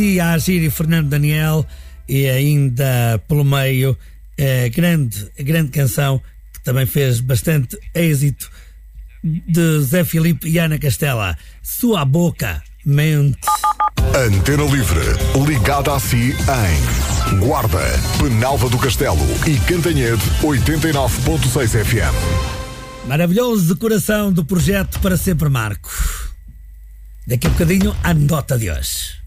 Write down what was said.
E a Agir e Fernando Daniel, e ainda pelo meio grande canção que também fez bastante êxito, de Zé Filipe e Ana Castela, Sua Boca Mente. Antena Livre, ligada a si em Guarda, Penalva do Castelo e Cantanhede 89.6 FM. Maravilhoso decoração do projeto Para Sempre Marco. Daqui a bocadinho, a anedota de hoje.